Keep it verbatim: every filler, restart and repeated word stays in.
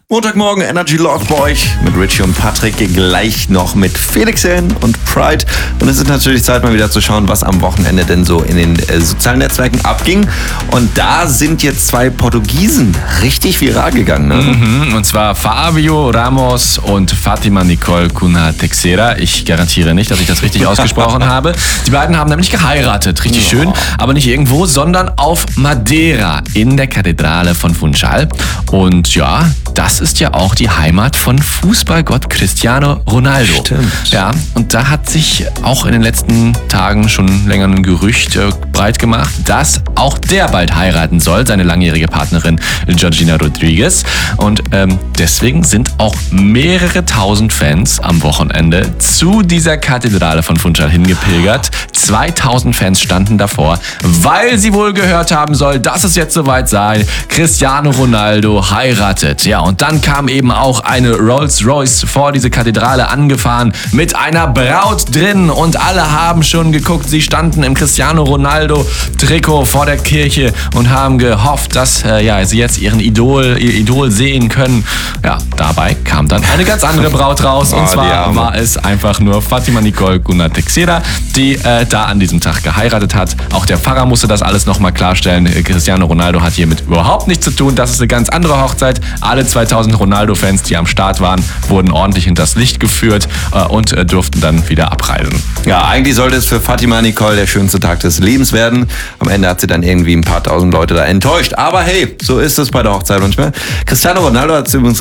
Montagmorgen Energy Lord bei euch mit Richie und Patrick, gleich noch mit Felix Jähn und Pride. Und es ist natürlich Zeit, mal wieder zu schauen, was am Wochenende denn so in den äh, sozialen Netzwerken abging. Und da sind jetzt zwei Portugiesen richtig viral gegangen. Ne? Mhm, und zwar Fábio Ramos und Fátima Nicole Cunha Teixeira. Ich garantiere nicht, dass ich das richtig ausgesprochen habe. Die beiden haben nämlich geheiratet, richtig Ja. schön, aber nicht irgendwo, sondern auf Madeira in der Kathedrale von Funchal. Und ja, das ist ja auch die Heimat von Fußballgott Cristiano Ronaldo. Stimmt. Ja, und da hat sich auch in den letzten Tagen schon länger ein Gerücht äh, breit gemacht, dass auch der bald heiraten soll, seine langjährige Partnerin Georgina Rodriguez. Und ähm, deswegen sind auch mehrere tausend Fans am Wochenende zu dieser Kathedrale von Funchal hingepilgert. zweitausend Fans standen davor, weil sie wohl gehört haben soll, dass es jetzt soweit sei. Cristiano Ronaldo heiratet. Ja, und dann kam eben auch eine Rolls-Royce vor diese Kathedrale angefahren mit einer Braut drin und alle haben schon geguckt. Sie standen im Cristiano Ronaldo-Trikot vor der Kirche und haben gehofft, dass äh, ja, sie jetzt ihren Idol, ihr Idol sehen können. Ja, dabei kam dann eine ganz andere Braut raus und Oh, die zwar Arme. war es einfach nur Fátima Nicole Cunha Teixeira, die äh, da an diesem Tag geheiratet hat. Auch der Pfarrer musste das alles nochmal klarstellen. Cristiano Ronaldo hat hiermit überhaupt nichts zu tun. Das ist eine ganz andere Hochzeit. Alle zweitausend Ronaldo-Fans, die am Start waren, wurden ordentlich hinters Licht geführt äh, und äh, durften dann wieder abreisen. Ja, eigentlich sollte es für Fátima Nicole der schönste Tag des Lebens werden. Am Ende hat sie dann irgendwie ein paar tausend Leute da enttäuscht. Aber hey, so ist es bei der Hochzeit manchmal. Cristiano Ronaldo hat übrigens